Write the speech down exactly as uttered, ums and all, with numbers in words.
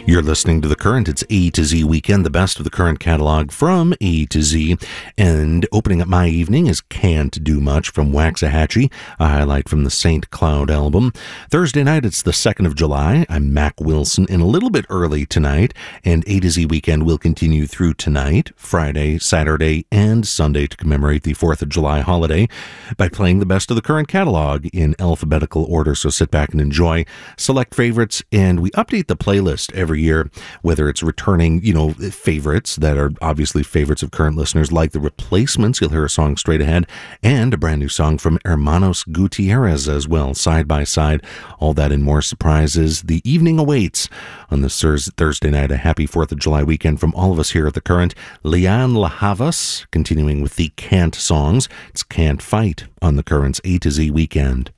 You're listening to The Current. It's A to Z Weekend, the best of the Current catalog from A to Z. And opening up my evening is Can't Do Much from Waxahachie, a highlight from the Saint Cloud album. Thursday night, it's the second of July. I'm Mac Wilson, and a little bit early tonight. And A to Z Weekend will continue through tonight, Friday, Saturday, and Sunday to commemorate the fourth of July holiday by playing the best of the Current catalog in alphabetical order. So sit back and enjoy select favorites, and we update the playlist every year, whether it's returning, you know, favorites that are obviously favorites of current listeners, like The Replacements. You'll hear a song straight ahead, and a brand new song from Hermanos Gutierrez as well, side by side. All that and more surprises. The evening awaits on this Thursday night. A happy fourth of July weekend from all of us here at The Current. Lian La Havas, continuing with the Can't songs. It's Can't Fight on The Current's A to Z Weekend.